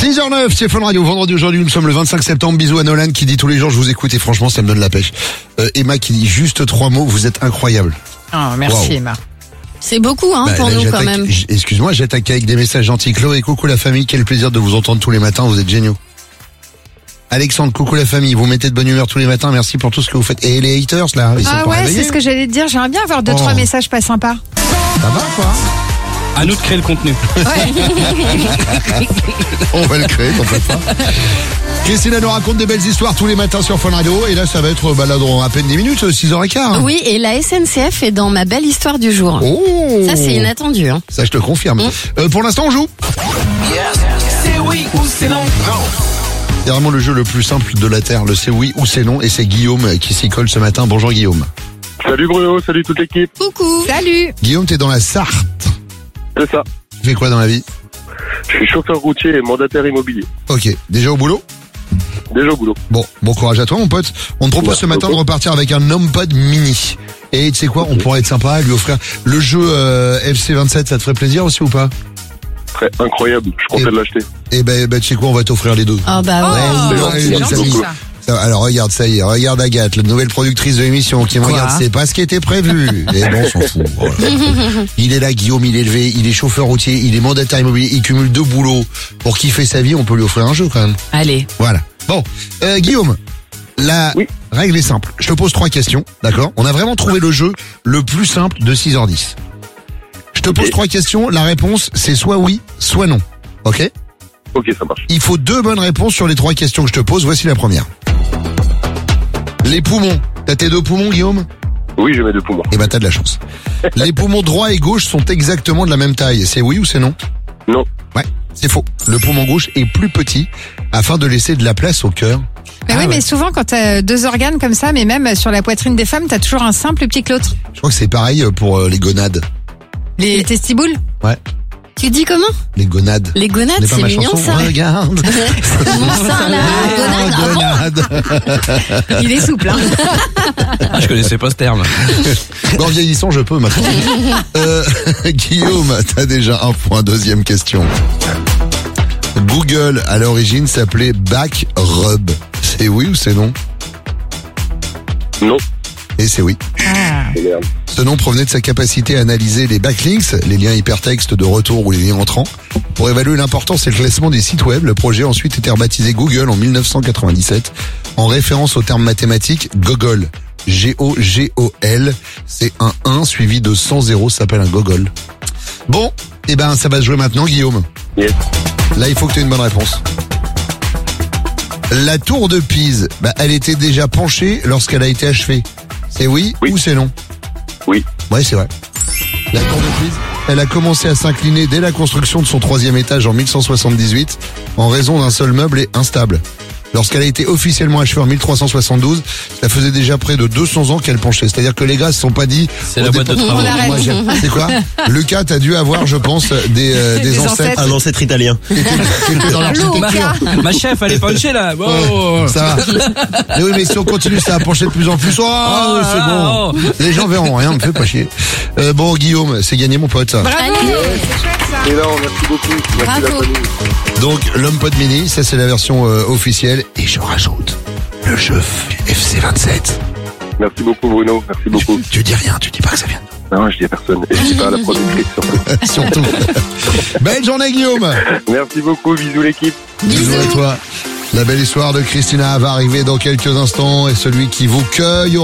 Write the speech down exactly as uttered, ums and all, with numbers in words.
six heures neuf, c'est Fun Radio. Vendredi aujourd'hui, nous sommes le vingt-cinq septembre. Bisous à Nolan qui dit tous les jours je vous écoute et franchement ça me donne la pêche. Euh, Emma qui dit juste trois mots, vous êtes incroyable. Oh, merci wow. Emma. C'est beaucoup hein, bah, pour là, nous quand même. Excuse-moi, j'attaque avec des messages gentils. Chloé, coucou la famille, quel plaisir de vous entendre tous les matins, vous êtes géniaux. Alexandre, coucou la famille, vous mettez de bonne humeur tous les matins, merci pour tout ce que vous faites. Et les haters là, ils sont ah pas ouais, réveillés. c'est ce que j'allais te dire, j'aimerais bien avoir deux, oh. trois messages pas sympas. Ça va quoi? À nous de créer le contenu. Ouais. On va le créer, t'en fais pas. Christina nous raconte des belles histoires tous les matins sur Fun Radio. Et là, ça va être bah, là, dans à peine dix minutes, six heures quinze. Hein. Oui, et la S N C F est dans ma belle histoire du jour. Oh. Ça, c'est inattendu. Hein. Ça, je te confirme. Mmh. Euh, pour l'instant, on joue. Yes. C'est oui ou c'est non. C'est vraiment le jeu le plus simple de la Terre. Le c'est oui ou c'est non. Et c'est Guillaume qui s'y colle ce matin. Bonjour Guillaume. Salut Bruno, salut toute l'équipe. Coucou. Salut. Guillaume, t'es dans la Sarthe. C'est ça. Tu fais quoi dans la vie? Je suis chauffeur routier et mandataire immobilier. Ok, déjà au boulot? Déjà au boulot. Bon, bon courage à toi mon pote. On te propose ouais, ce matin okay. de repartir avec un HomePod mini. Et tu sais quoi, okay. on pourrait être sympa, lui offrir le jeu euh, F C vingt-sept, ça te ferait plaisir aussi ou pas? Très incroyable, je comptais de l'acheter. Et ben, ben tu sais quoi, on va t'offrir les deux. Ah bah ouais. Oh, ouais, c'est gentil, ça. Ça, alors regarde, ça y est, regarde Agathe, la nouvelle productrice de l'émission qui me Quoi regarde, c'est pas ce qui était prévu. Et bon, on s'en fout. Voilà. Il est là, Guillaume, il est élevé, il est chauffeur routier, il est mandataire immobilier, il cumule deux boulots. Pour kiffer sa vie, on peut lui offrir un jeu quand même. Allez. Voilà. Bon, euh, Guillaume, la oui. règle est simple. Je te pose trois questions, d'accord? On a vraiment trouvé le jeu le plus simple de six heures dix. Je te pose okay. trois questions, la réponse c'est soit oui, soit non. Ok? Ok, ça marche. Il faut deux bonnes réponses sur les trois questions que je te pose. Voici la première. Les poumons. T'as tes deux poumons, Guillaume? Oui, j'ai mes deux poumons. Eh ben, t'as de la chance. Les poumons droit et gauche sont exactement de la même taille. C'est oui ou c'est non? Non. Ouais, c'est faux. Le poumon gauche est plus petit afin de laisser de la place au cœur. Mais ah oui, ouais. mais souvent quand t'as deux organes comme ça, mais même sur la poitrine des femmes, t'as toujours un sein plus petit que l'autre. Je crois que c'est pareil pour euh, les gonades. Les, les testiboules? Ouais. Tu dis comment? Les gonades. Les gonades, c'est mignon chanson, ça. Regarde. Mon sein là, gonade. Gonade. Il est souple, hein. Ah, je connaissais pas ce terme. En vieillissant, je peux maintenant. euh, Guillaume, t'as déjà un point. Deuxième question. Google, à l'origine, s'appelait Backrub. C'est oui ou c'est non? Non. Et c'est oui. Ah. Ce nom provenait de sa capacité à analyser les backlinks, les liens hypertextes de retour ou les liens entrants. Pour évaluer l'importance et le classement des sites web, le projet a ensuite été rebaptisé Google en mille neuf cent quatre-vingt-dix-sept, en référence au terme mathématique Gogol. G O G O L. C'est un un suivi de cent zéros, ça s'appelle un Gogol. Bon, eh ben ça va se jouer maintenant, Guillaume. Yes. Là, il faut que tu aies une bonne réponse. La tour de Pise, bah, elle était déjà penchée lorsqu'elle a été achevée. C'est oui, oui. ou c'est non? Oui. Ouais, c'est vrai. La tour de Pise, elle a commencé à s'incliner dès la construction de son troisième étage en mille cent soixante-dix-huit en raison d'un seul meuble et instable. Lorsqu'elle a été officiellement achevée en mille trois cent soixante-douze, ça faisait déjà près de deux cents ans qu'elle penchait. C'est-à-dire que les gars se sont pas dit... C'est la boîte de travaux. C'est quoi? Lucas, t'as dû avoir, je pense, des, euh, des, des ancêtres. ancêtres. Un ancêtre italien. Qui était, qui était dans l'architecture. Ma, ma chef, elle est penchée là. Oh. Ça va. Mais oui, mais si on continue, ça va pencher de plus en plus. Oh, oh c'est bon. Oh. Les gens verront rien, me fait pas chier. Euh, bon, Guillaume, c'est gagné, mon pote. Bravo. C'est chouette ça. Et là, merci beaucoup. Merci Bravo. la famille. Donc, l'HomePod mini, ça c'est la version euh, officielle. Et je rajoute le jeu F C vingt-sept. Merci beaucoup Bruno, merci beaucoup. Tu, tu dis rien, tu dis pas que ça vient de nous. Non, je dis à personne. Et je dis pas à la productrice surtout. Surtout. Belle journée Guillaume. Merci beaucoup, bisous l'équipe. Bisous. Bisous à toi. La belle histoire de Christina va arriver dans quelques instants et celui qui vous cueille au